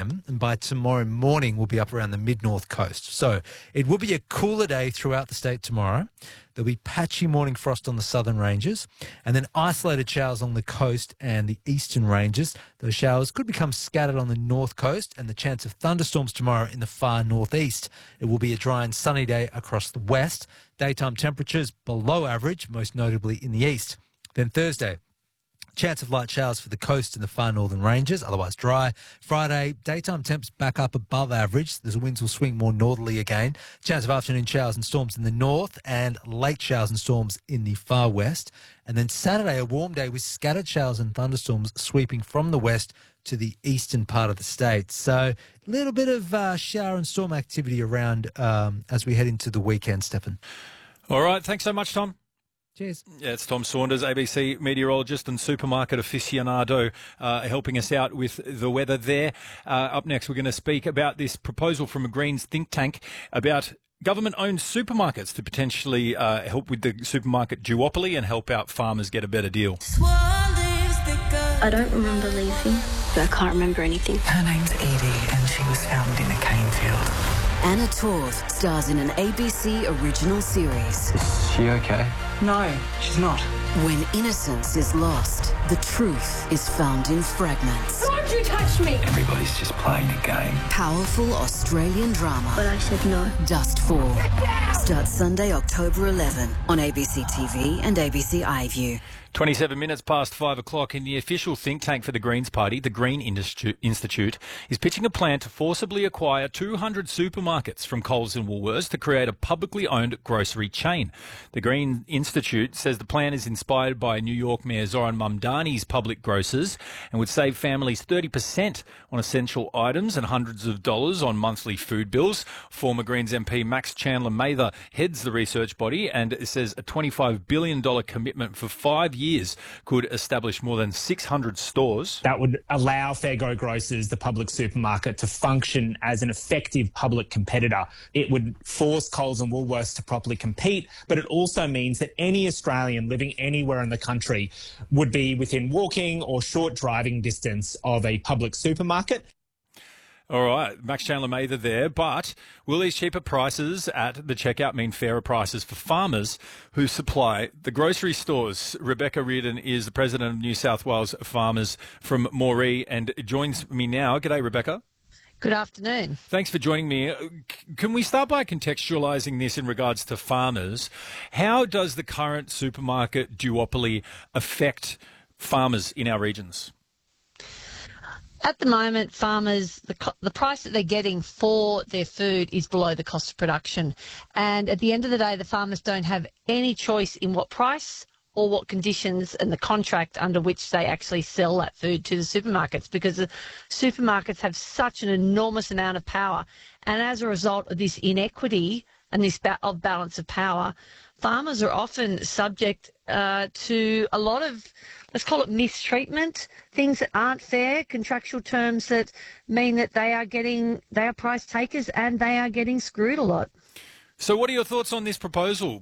p.m. and by tomorrow morning we'll be up around the mid-north coast. So it will be a cooler day throughout the state tomorrow. There'll be patchy morning frost on the southern ranges and then isolated showers on the coast and the eastern ranges. Those showers could become scattered on the north coast and the chance of thunderstorms tomorrow in the far northeast. It will be a dry and sunny day across the west. Daytime temperatures below average, most notably in the east. Then Thursday, chance of light showers for the coast and the far northern ranges, otherwise dry. Friday, daytime temps back up above average. The winds will swing more northerly again. Chance of afternoon showers and storms in the north and late showers and storms in the far west. And then Saturday, a warm day with scattered showers and thunderstorms sweeping from the west to the eastern part of the state. So a little bit of shower and storm activity around as we head into the weekend, Stefan. All right. Thanks so much, Tom. Cheers. Yeah, it's Tom Saunders, ABC meteorologist and supermarket aficionado, helping us out with the weather there. Up next, we're going to speak about this proposal from a Greens think tank about government-owned supermarkets to potentially help with the supermarket duopoly and help out farmers get a better deal. I don't remember leaving, but I can't remember anything. Her name's Edie and she was found in a cane field. Anna Torv stars in an ABC original series. Is she okay? No, she's not. When innocence is lost, the truth is found in fragments. Don't you touch me! Everybody's just playing a game. Powerful Australian drama. But I said no. Dustfall. Starts Sunday, October 11 on ABC TV and ABC iView. 27 minutes past 5 o'clock, and the official think tank for the Greens Party, the Green Institute, is pitching a plan to forcibly acquire 200 supermarkets from Coles and Woolworths to create a publicly owned grocery chain. The Green Institute says the plan is inspired by New York Mayor Zoran Mamdani's public grocers and would save families 30% on essential items and hundreds of dollars on monthly food bills. Former Greens MP Max Chandler Mather heads the research body and says a $25 billion commitment for 5 years could establish more than 600 stores. That would allow Fairgo Grocers, the public supermarket, to function as an effective public competitor. It would force Coles and Woolworths to properly compete, but it also means that any Australian living anywhere in the country would be within walking or short driving distance of a public supermarket. All right, Max Chandler Mather there, but will these cheaper prices at the checkout mean fairer prices for farmers who supply the grocery stores? Rebecca Reardon is the president of New South Wales Farmers from Moree and joins me now. G'day, Rebecca. Good afternoon. Thanks for joining me. Can we start by contextualising this in regards to farmers? How does the current supermarket duopoly affect farmers in our regions? At the moment, farmers, the price that they're getting for their food is below the cost of production. And at the end of the day, the farmers don't have any choice in what price or what conditions and the contract under which they actually sell that food to the supermarkets, because the supermarkets have such an enormous amount of power. And as a result of this inequity and this balance of power, farmers are often subject to a lot of, let's call it mistreatment, things that aren't fair, contractual terms that mean that they are price takers and they are getting screwed a lot. So what are your thoughts on this proposal?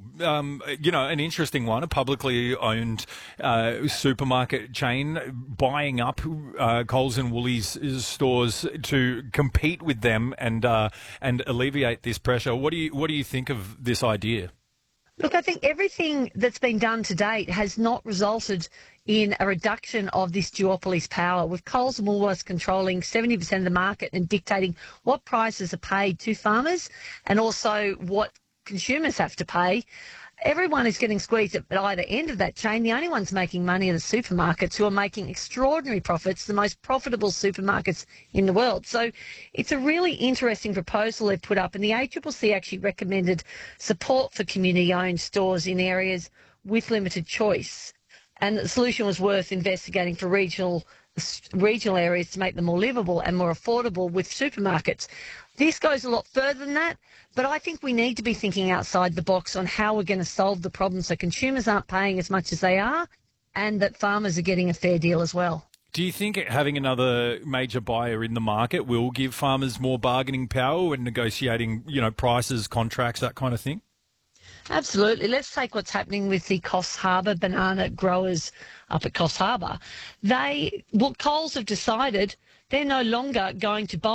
An interesting one, a publicly owned supermarket chain buying up Coles and Woolies stores to compete with them and alleviate this pressure. What do you think of this idea? Look, I think everything that's been done to date has not resulted in a reduction of this duopoly's power, with Coles and Woolworths controlling 70% of the market and dictating what prices are paid to farmers and also what consumers have to pay. Everyone is getting squeezed at either end of that chain. The only ones making money are the supermarkets, who are making extraordinary profits, the most profitable supermarkets in the world. So it's a really interesting proposal they've put up, and the ACCC actually recommended support for community-owned stores in areas with limited choice. And the solution was worth investigating for regional areas to make them more livable and more affordable with supermarkets. This goes a lot further than that, but I think we need to be thinking outside the box on how we're going to solve the problem so consumers aren't paying as much as they are and that farmers are getting a fair deal as well. Do you think having another major buyer in the market will give farmers more bargaining power when negotiating, prices, contracts, that kind of thing? Absolutely. Let's take what's happening with the Coffs Harbour banana growers up at Coffs Harbour. Coles have decided they're no longer going to buy